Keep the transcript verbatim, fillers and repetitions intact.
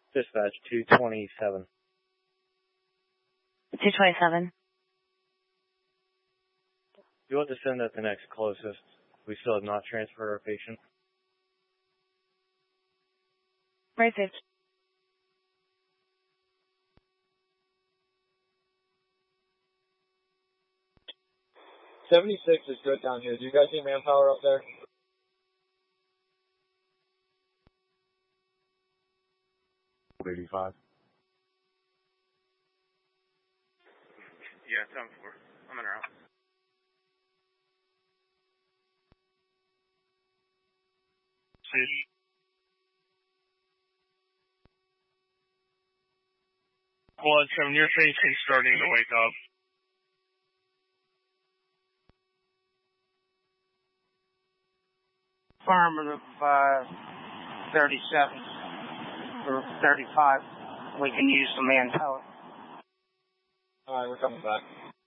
Dispatch two twenty-seven. two twenty-seven. You want to send at the next closest. We still have not transferred our patient. Received. seventy-six is good down here. Do you guys need manpower up there? eighty-five. Yeah, seven four. I'm in route. See. Quad seven, your patient's starting to wake up. Affirmative, uh, thirty-seven or thirty-five. We can use some manpower. Alright, we're coming back.